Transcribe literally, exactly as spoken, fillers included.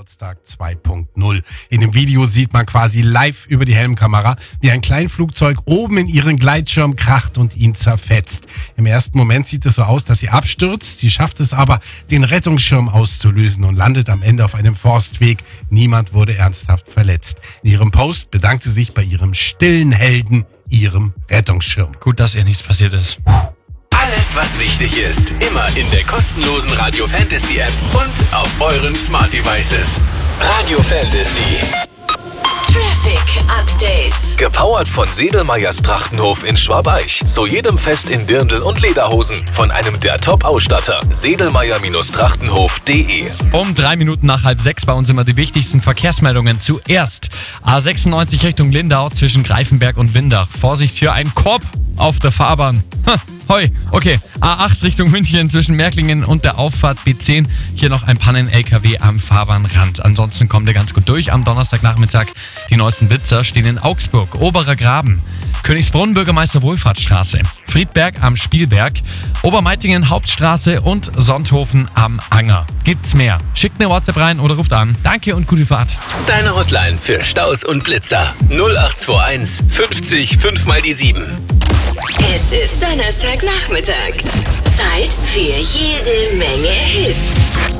Geburtstag zwei Punkt null. In dem Video sieht man quasi live über die Helmkamera, wie ein Kleinflugzeug oben in ihren Gleitschirm kracht und ihn zerfetzt. Im ersten Moment sieht es so aus, dass sie abstürzt. Sie schafft es aber, den Rettungsschirm auszulösen und landet am Ende auf einem Forstweg. Niemand wurde ernsthaft verletzt. In ihrem Post bedankt sie sich bei ihrem stillen Helden, ihrem Rettungsschirm. Gut, dass ihr nichts passiert ist. Alles, was wichtig ist, immer in der kostenlosen Radio Fantasy App und auf euren Smart Devices. Radio Fantasy. Traffic Update. Gepowert von Sedelmeyers Trachtenhof in Schwabeich. Zu jedem Fest in Dirndl und Lederhosen. Von einem der Top-Ausstatter. Sedelmeyer Trachtenhof punkt de. Um drei Minuten nach halb sechs bei uns immer die wichtigsten Verkehrsmeldungen. Zuerst A sechsundneunzig Richtung Lindau zwischen Greifenberg und Windach. Vorsicht für einen Korb auf der Fahrbahn. Ha, hoi, okay. A acht Richtung München zwischen Märklingen und der Auffahrt B zehn. Hier noch ein Pannen-L K W am Fahrbahnrand. Ansonsten kommt ihr ganz gut durch. Am Donnerstagnachmittag die neuesten Blitzer stehen in Augsburg, Oberer Graben, Königsbrunn, Bürgermeister Wohlfahrtsstraße, Friedberg am Spielberg, Obermeitingen Hauptstraße und Sonthofen am Anger. Gibt's mehr? Schickt eine WhatsApp rein oder ruft an. Danke und gute Fahrt. Deine Hotline für Staus und Blitzer. null acht zwei eins fünfzig fünf mal die sieben. Es ist Donnerstagnachmittag. Zeit für jede Menge Hits.